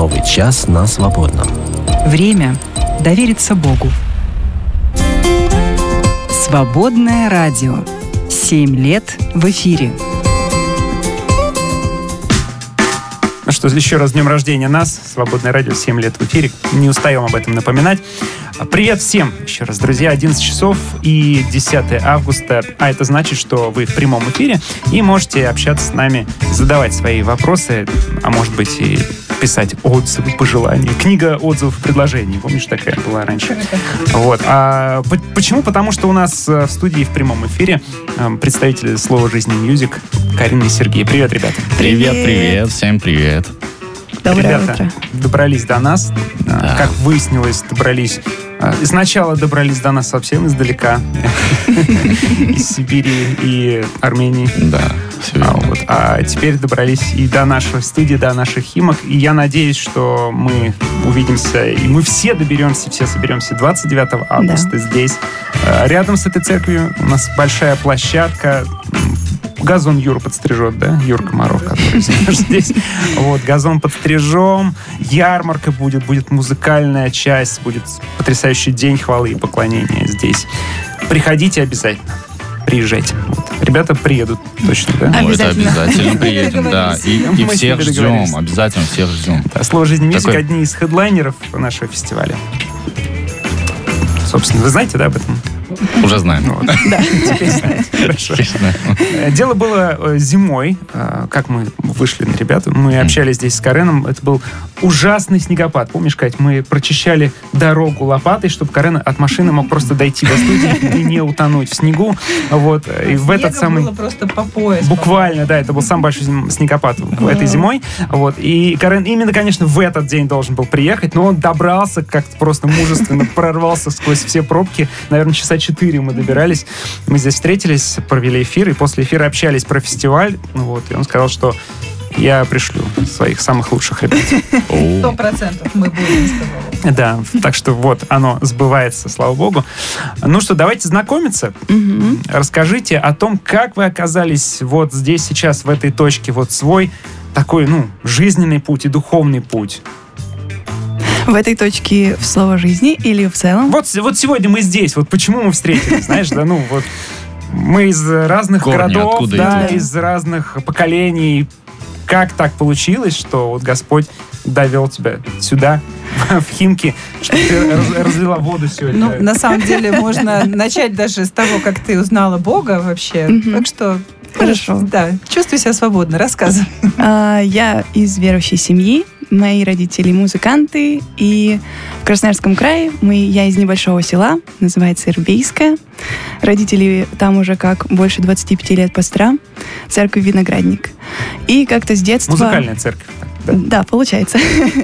Новый час на свободном. Время довериться Богу. Свободное радио. 7 лет в эфире. Ну что, еще раз с днем рождения нас. Свободное радио, 7 лет в эфире. Не устаем об этом напоминать. Привет всем еще раз, друзья. 11 часов и 10 августа. А это значит, что вы в прямом эфире и можете общаться с нами, задавать свои вопросы, а может быть и писать отзывы, пожелания. Книга отзывов и предложений. Помнишь, такая была раньше? Вот. А почему? Потому что у нас в студии в прямом эфире представители «Слова жизни Мьюзик» Карина и Сергей. Привет, ребята. Привет. Всем привет. Доброе Ребята утро. добрались до нас. Да. Как выяснилось, сначала добрались до нас совсем издалека. Из Сибири и Армении. Да, все верно. А теперь добрались и до нашей студии, до наших Химок. И я надеюсь, что мы увидимся, и мы все доберемся, все соберемся 29 августа здесь. Рядом с этой церковью у нас большая площадка. Газон Юра подстрижет, да? Юр Комаров, который здесь. Вот, газон подстрижем, ярмарка будет музыкальная часть, будет потрясающий день хвалы и поклонения здесь. Приходите обязательно. Приезжайте. Вот. Ребята приедут точно, да? Это обязательно приедем, да. И всех ждем, обязательно всех ждем. «Слово жизни Мьюзик» — одни из хедлайнеров нашего фестиваля. Собственно, вы знаете, да, об этом? Уже знаем. Да, теперь знаете. Хорошо. Дело было зимой, как мы вышли на ребят. Мы общались здесь с Кареном. Это был ужасный снегопад. Помнишь, Кать, мы прочищали дорогу лопатой, чтобы Карен от машины мог просто дойти до студии и не утонуть в снегу. Вот. И в этот самый... было просто по пояс. Буквально, да, это был самый большой снегопад этой зимой. Вот. И Карен именно, конечно, в этот день должен был приехать, но он добрался как-то просто мужественно, прорвался сквозь все пробки. Наверное, часа 4 мы добирались. Мы здесь встретились, провели эфир, и после эфира общались про фестиваль. Вот. И он сказал, что я пришлю своих самых лучших ребят. 100% мы будем, сказали. Да, так что вот, оно сбывается, слава богу. Ну что, давайте знакомиться. Расскажите о том, как вы оказались вот здесь сейчас, в этой точке, вот свой такой, жизненный путь и духовный путь. В этой точке в «Слово жизни» или в целом? Вот сегодня мы здесь. Вот почему мы встретились, знаешь, да, вот мы из разных городов, да, из разных поколений. Как так получилось, что вот Господь довел тебя сюда, в Химки, что ты разлила воду сегодня? На самом деле, можно начать даже с того, как ты узнала Бога вообще. Так что... Хорошо. Да, чувствуй себя свободно, рассказывай. Я из верующей семьи. Мои родители музыканты. И в Красноярском крае я из небольшого села, называется Ирбейское. Родители там уже как больше 25 лет пастора. Церковь Виноградник. И как-то с детства... Музыкальная церковь. Да, получается.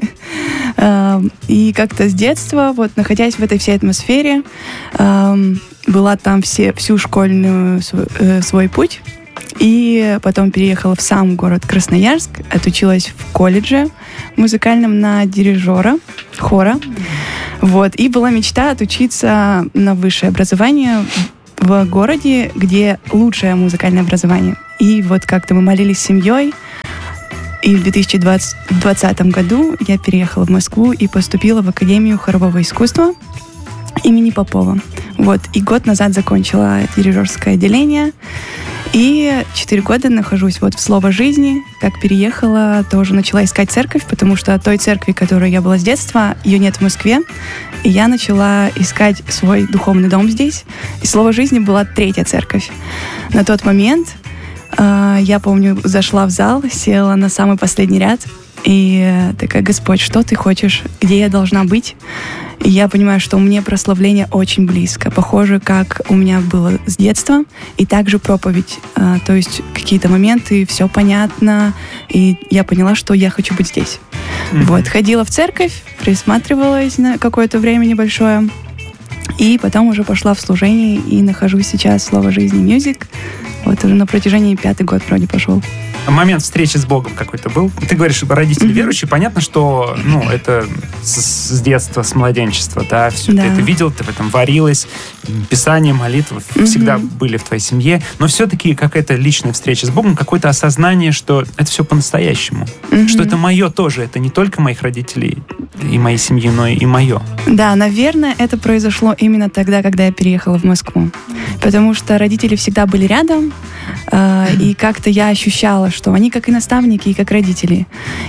И как-то с детства, вот находясь в этой всей атмосфере, была там всю школьную свой путь. И потом переехала в сам город Красноярск, отучилась в колледже музыкальном на дирижера хора. Вот. И была мечта отучиться на высшее образование в городе, где лучшее музыкальное образование. И вот как-то мы молились с семьей. И в 2020 году я переехала в Москву и поступила в Академию хорового искусства имени Попова. Вот. И год назад закончила дирижерское отделение. И 4 года нахожусь вот в «Слово жизни». Как переехала, тоже начала искать церковь, потому что от той церкви, в которой я была с детства, ее нет в Москве. И я начала искать свой духовный дом здесь. И «Слово жизни» была 3-я церковь. На тот момент, я помню, зашла в зал, села на самый последний ряд. И такая: Господь, что ты хочешь? Где я должна быть? И я понимаю, что мне прославление очень близко. Похоже, как у меня было с детства. И также проповедь. То есть какие-то моменты, все понятно. И я поняла, что я хочу быть здесь. Вот. Ходила в церковь, присматривалась на какое-то время небольшое. И потом уже пошла в служение. И нахожусь сейчас в «Слово жизни Мьюзик». Вот уже на протяжении 5-й год вроде пошел. момент встречи с Богом какой-то был? Ты говоришь, родители верующие, понятно, что это с детства, с младенчества, да, все ты это видел, ты в этом варилась, Писание, молитвы всегда были в твоей семье, но все-таки какая-то личная встреча с Богом, какое-то осознание, что это все по-настоящему, что это мое тоже, это не только моих родителей и моей семьи, но и мое. Да, наверное, это произошло именно тогда, когда я переехала в Москву, потому что родители всегда были рядом, и как-то я ощущала, что они как и наставники, и как родители.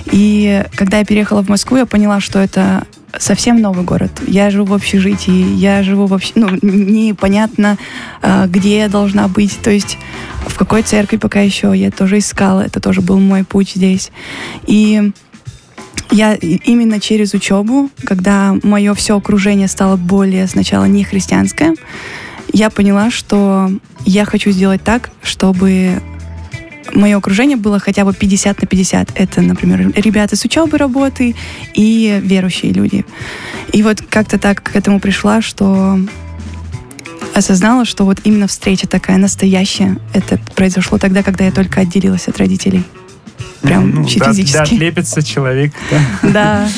И когда я переехала в Москву, я поняла, что это совсем новый город. Я живу в общежитии, я живу вообще, непонятно, где я должна быть, то есть в какой церкви пока еще. Я тоже искала, это тоже был мой путь здесь. И я именно через учебу, когда мое все окружение стало более сначала не христианское, я поняла, что я хочу сделать так, чтобы мое окружение было хотя бы 50 на 50. Это, например, ребята с учебы, работы и верующие люди. И вот как-то так к этому пришла, что осознала, что вот именно встреча такая настоящая, это произошло тогда, когда я только отделилась от родителей. Прям физически. Да, отлепится человек. Да.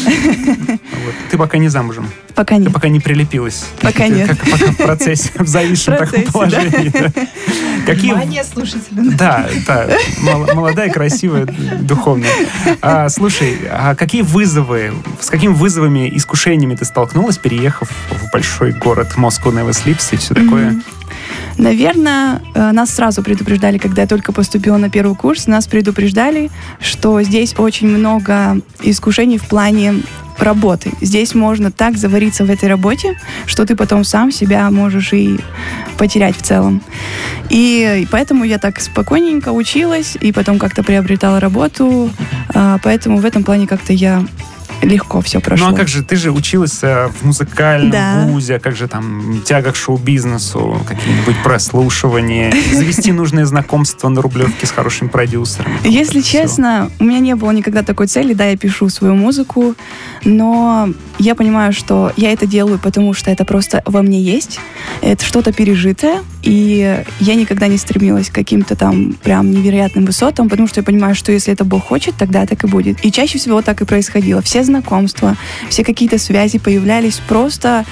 Ты пока не замужем. Пока нет. Ты пока не прилепилась. Пока нет. Пока в процессе, в зависшем таком положении. Внимание слушателям. Да, молодая, красивая, духовная. Слушай, а с какими вызовами, искушениями ты столкнулась, переехав в большой город Москву, Невослипс и все такое? Наверное, нас сразу предупреждали, когда я только поступила на первый курс, нас предупреждали, что здесь очень много искушений в плане работы. Здесь можно так завариться в этой работе, что ты потом сам себя можешь и потерять в целом. И поэтому я так спокойненько училась, и потом как-то приобретала работу, поэтому в этом плане как-то я легко все прошло. Ну а как же, ты же училась в музыкальном вузе, как же там тяга к шоу-бизнесу, какие-нибудь прослушивания, завести нужные знакомства на Рублевке с хорошим продюсером. Если честно, у меня не было никогда такой цели, да, я пишу свою музыку, но я понимаю, что я это делаю, потому что это просто во мне есть, это что-то пережитое, и я никогда не стремилась к каким-то там прям невероятным высотам, потому что я понимаю, что если это Бог хочет, тогда так и будет. И чаще всего так и происходило. Все знакомства, все какие-то связи появлялись просто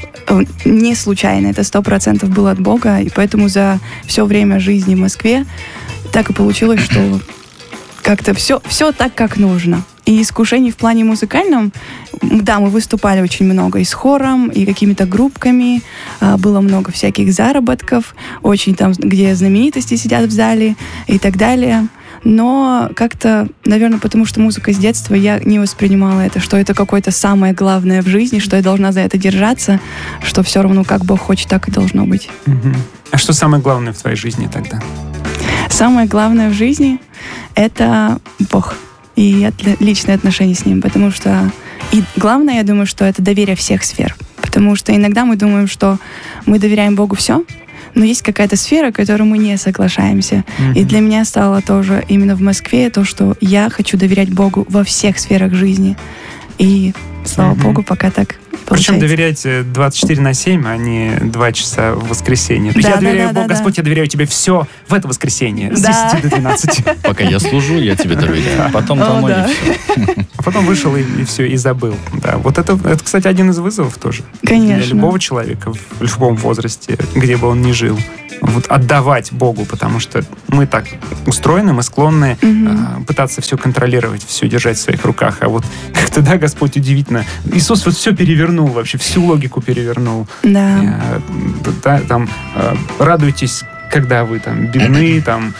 не случайно. Это 100% было от Бога, и поэтому за все время жизни в Москве так и получилось, что как-то все так, как нужно. И искушений в плане музыкальном, да, мы выступали очень много и с хором, и какими-то группками, было много всяких заработков, очень там, где знаменитости сидят в зале и так далее. Но как-то, наверное, потому что музыка с детства, я не воспринимала это, что это какое-то самое главное в жизни, что я должна за это держаться, что все равно как Бог хочет, так и должно быть. А что самое главное в твоей жизни тогда? Самое главное в жизни — это Бог и личные отношения с Ним, потому что... И главное, я думаю, что это доверие всех сфер, потому что иногда мы думаем, что мы доверяем Богу все, но есть какая-то сфера, в которой мы не соглашаемся. И для меня стало тоже именно в Москве то, что я хочу доверять Богу во всех сферах жизни. И, слава Богу, пока так получается. Причем доверять 24/7, а не 2 часа в воскресенье. Я доверяю Богу, Господь, я доверяю тебе все в это воскресенье с 10 до 12. Пока я служу, я тебе доверяю. Потом домой и все. А потом вышел и все, и забыл. Да. Вот это, кстати, один из вызовов тоже. Конечно. Для любого человека в любом возрасте, где бы он ни жил. Вот отдавать Богу, потому что мы так устроены, мы склонны пытаться все контролировать, все держать в своих руках. А вот как-то, да, Господь удивительно. Иисус вот все перевернул вообще, всю логику перевернул. Да. Там радуйтесь, когда вы там бедны, там...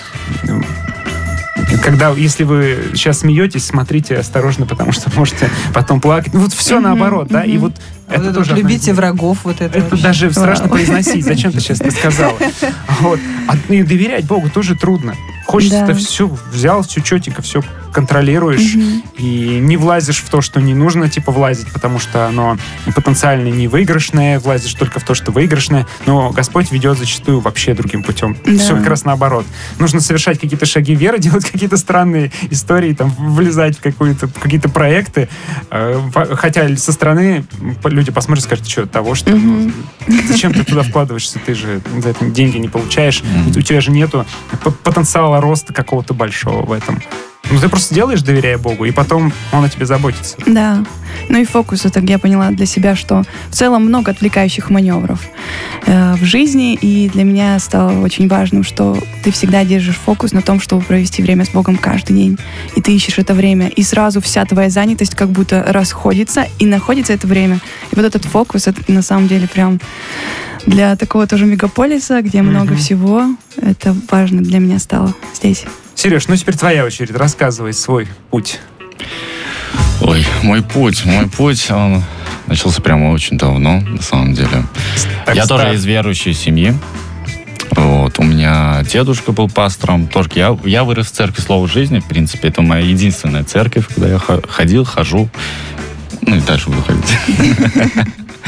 Если вы сейчас смеетесь, смотрите осторожно, потому что можете потом плакать. Вот все наоборот, да, и вот это вот тоже... Любите врагов, вот это вообще. Даже страшно произносить. Зачем ты сейчас это сказала? И доверять Богу тоже трудно. Хочется все взял, все четенько, все контролируешь и не влазишь в то, что не нужно, типа, влазить, потому что оно потенциально не выигрышное, влазишь только в то, что выигрышное, но Господь ведет зачастую вообще другим путем. Да. Все как раз наоборот. Нужно совершать какие-то шаги веры, делать какие-то странные истории, там, влезать в какие-то проекты, хотя со стороны люди посмотрят и скажут, что того, что зачем ты туда вкладываешься, ты же за это деньги не получаешь, у тебя же нету потенциала роста какого-то большого в этом. Ну, ты просто делаешь, доверяя Богу, и потом Он о тебе заботится. Да. Ну и фокус, это я поняла для себя, что в целом много отвлекающих маневров в жизни, и для меня стало очень важным, что ты всегда держишь фокус на том, чтобы провести время с Богом каждый день, и ты ищешь это время, и сразу вся твоя занятость как будто расходится, и находится это время. И вот этот фокус, это на самом деле прям для такого тоже мегаполиса, где много всего, это важно для меня стало здесь. Сереж, ну теперь твоя очередь. Рассказывай свой путь. Ой, мой путь, он начался прямо очень давно, на самом деле. Так, я тоже из верующей семьи. Вот, у меня дедушка был пастором. Тоже я вырос в церкви Слова Жизни. В принципе, это моя единственная церковь, куда я хожу. Ну и дальше буду ходить.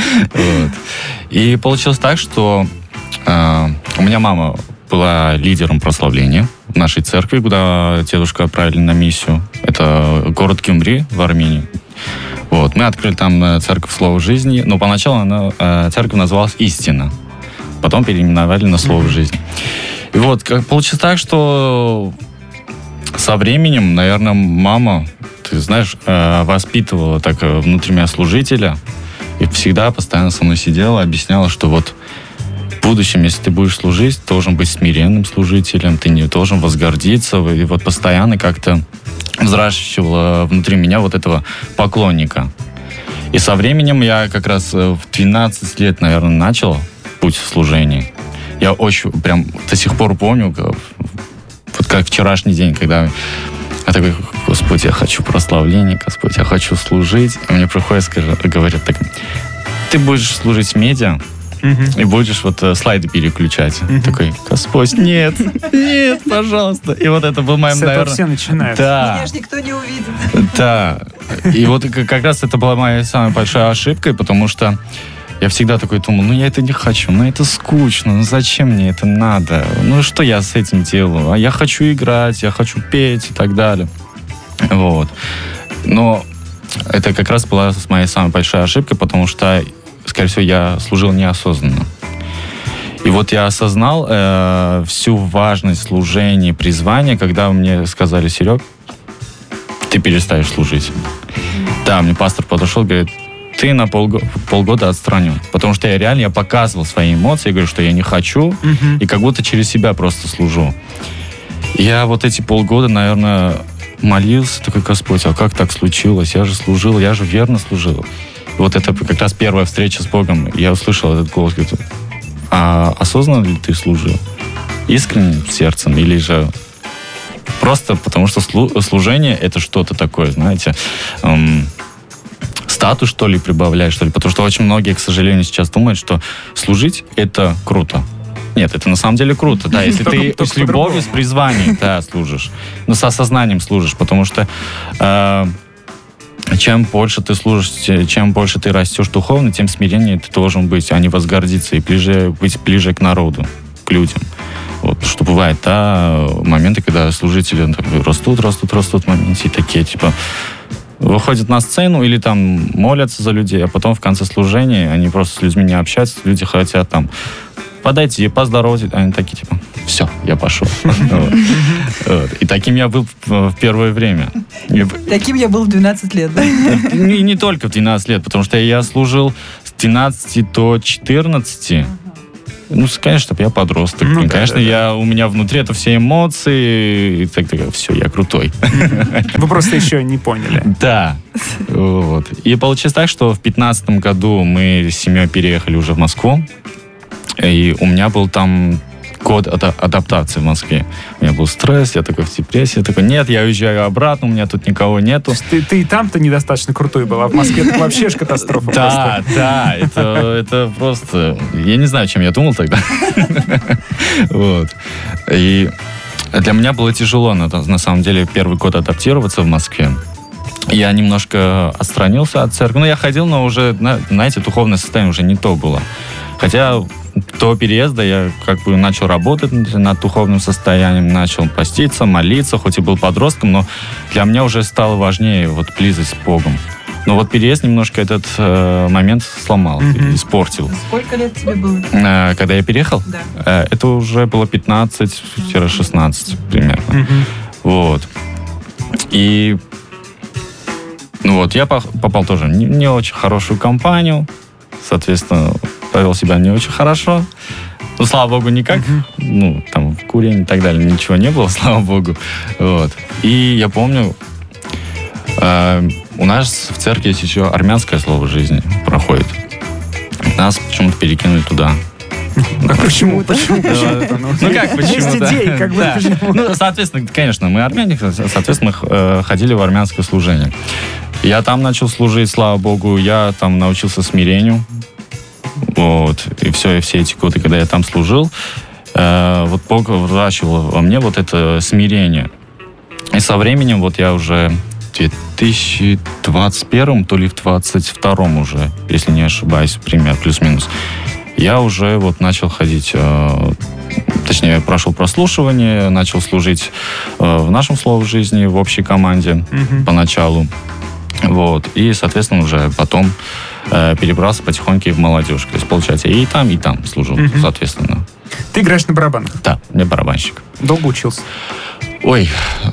И получилось так, что у меня мама была лидером прославления в нашей церкви, куда дедушку отправили на миссию. Это город Гюмри в Армении. Вот. Мы открыли там церковь Слова Жизни, но поначалу церковь называлась «Истина». Потом переименовали на «Слово Жизни». И вот получилось так, что со временем, наверное, мама, ты знаешь, воспитывала так внутри меня служителя и всегда постоянно со мной сидела, объясняла, что вот в будущем, если ты будешь служить, ты должен быть смиренным служителем, ты не должен возгордиться. И вот постоянно как-то взращивала внутри меня вот этого поклонника. И со временем я как раз в 12 лет, наверное, начал путь в служении. Я очень прям до сих пор помню, вот как вчерашний день, когда я такой: Господь, я хочу прославления, Господь, я хочу служить. И мне приходят, говорят так: ты будешь служить медиа, и будешь вот слайды переключать. Такой: Господь, нет, пожалуйста. И вот это был моим, наверное... С этого все начинают. Да. Меня же никто не увидит. Да. И вот как раз это была моя самая большая ошибка, потому что я всегда такой думал: ну я это не хочу, ну это скучно, ну зачем мне это надо? Ну что я с этим делаю? А я хочу играть, я хочу петь и так далее. Вот. Но это как раз была моя самая большая ошибка, потому что, скорее всего, я служил неосознанно. И вот я осознал всю важность служения, призвания, когда мне сказали: Серег, ты перестаешь служить. Да, мне пастор подошел, говорит: ты на полгода отстранен. Потому что я показывал свои эмоции, говорю, что я не хочу, и как будто через себя просто служу. Я вот эти полгода, наверное, молился, такой: Господь, а как так случилось? Я же служил, я же верно служил. Вот это как раз первая встреча с Богом. Я услышал этот голос, говорит: а осознанно ли ты служил? Искренним сердцем? Или же просто потому что служение — это что-то такое, знаете, статус, что ли, прибавляет, что ли? Потому что очень многие, к сожалению, сейчас думают, что служить — это круто. Нет, это на самом деле круто, да, если ты с любовью, с призванием, да, служишь, но с осознанием служишь, потому что чем больше ты служишь, чем больше ты растешь духовно, тем смиреннее ты должен быть, а не возгордиться, и быть ближе к народу, к людям. Вот, что бывает, да, моменты, когда служители растут в моменте, и такие, типа, выходят на сцену или там молятся за людей, а потом в конце служения они просто с людьми не общаются, люди хотят там подойти, поздороваться, они такие, типа, все, я пошел. И таким я был в первое время. Таким я был в 12 лет, да? Не только в 12 лет, потому что я служил с 12 до 14. Ну, конечно, чтобы я подросток. Ну, конечно, у меня внутри это все эмоции. И так, все, я крутой. Вы просто еще не поняли. Да. Вот. И получилось так, что в 2015 году мы с семьей переехали уже в Москву. И у меня был там год адаптации в Москве. У меня был стресс, я такой в депрессии. Я такой: нет, я уезжаю обратно, у меня тут никого нету. Ты и там-то недостаточно крутой был, а в Москве это вообще ж катастрофа. Да, это просто... Я не знаю, чем я думал тогда. Вот. И Для меня было тяжело, на самом деле, первый год адаптироваться в Москве. Я немножко отстранился от церкви. Ну, я ходил, но уже, знаете, духовное состояние уже не то было. Хотя до переезда я как бы начал работать над духовным состоянием, начал поститься, молиться, хоть и был подростком, но для меня уже стало важнее вот близость с Богом. Но вот переезд немножко этот момент сломал, испортил. Сколько лет тебе было? Когда я переехал? Да. Это уже было 15-16 примерно. Вот. И ну вот, я попал тоже не очень хорошую компанию, соответственно, повел себя не очень хорошо. Ну, слава богу, никак. Ну, там, курение и так далее, ничего не было, слава богу. Вот. И я помню, у нас в церкви есть еще армянское слово жизни проходит. Нас почему-то перекинули туда. Почему? Ну как, почему? Есть идеи, как бы, почему? Ну, соответственно, конечно, мы армяне, соответственно, мы ходили в армянское служение. Я там начал служить, слава богу, я там научился смирению. Вот, и все эти годы, когда я там служил, вот Бог выращивал во мне вот это смирение. И со временем, вот я уже в 2021, то ли в 2022 уже, если не ошибаюсь, пример, плюс-минус, я уже вот начал ходить, точнее, прошел прослушивание, начал служить в нашем слове жизни, в общей команде поначалу. Вот. И, соответственно, уже потом перебрался потихоньку в молодежь. То есть, получается, и там служил, соответственно. Ты играешь на барабанах? Да, я барабанщик. Долго учился? Ой,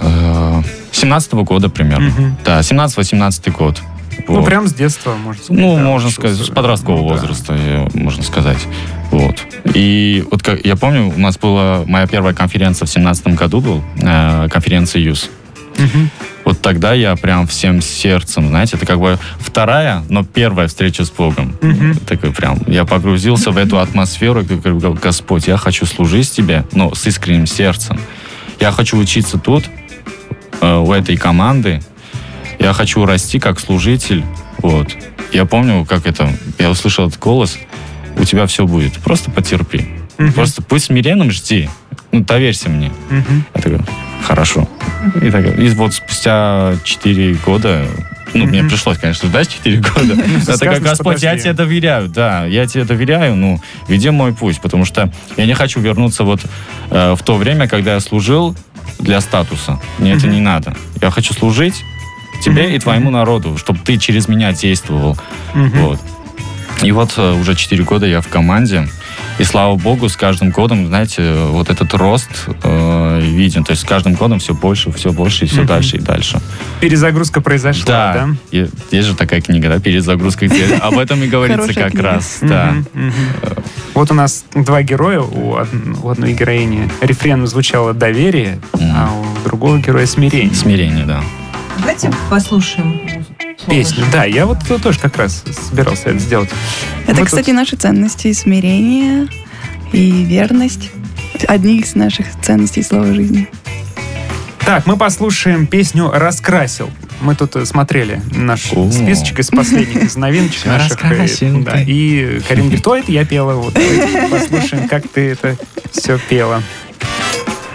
17-го года примерно. Да, 17-18 год. Ну, Вот. прям с детства, можно сказать. Ну, да, можно учился. сказать, с подросткового Ну, да. возраста, можно сказать. Вот. И вот как я помню, у нас была моя первая конференция в 17-м году, был конференция ЮС. Вот тогда я прям всем сердцем, знаете, это как бы вторая, но первая встреча с Богом. Такой прям, я погрузился в эту атмосферу, как говорю, Господь, я хочу служить Тебе, но с искренним сердцем. Я хочу учиться тут, у этой команды. Я хочу расти как служитель. Вот. Я помню, как я услышал этот голос, у тебя все будет, просто потерпи. Просто будь смиренным, жди. Ну, доверься мне. Я такой, хорошо. И вот спустя 4 года, ну, мне пришлось, конечно, ждать 4 года. Я такой, Господь, я тебе доверяю, да, я тебе доверяю, ну, веди мой путь, потому что я не хочу вернуться вот в то время, когда я служил для статуса. Мне это не надо. Я хочу служить тебе и твоему народу, чтобы ты через меня действовал. Вот. И вот уже 4 года я в команде. И слава богу, с каждым годом, знаете, вот этот рост виден. То есть с каждым годом все больше и все дальше и дальше. Перезагрузка произошла, да? Есть же такая книга, да, «Перезагрузка», где об этом и говорится как раз. Да. Вот у нас 2 героя, у одной героини рефреном звучало «доверие», а у другого героя «смирение». Смирение, да. Давайте послушаем Песню, да, я вот тоже как раз собирался это сделать. Это, Мы кстати, тут- наши ценности, смирение и верность. Одни из наших ценностей слова жизни. Так, мы послушаем песню «Раскрасил». Мы тут смотрели наш списочек из последних, из новиночек наших. Раскрасил Да, ты. и Карин говорит, это я пела. Вот, давайте послушаем, как ты это все пела.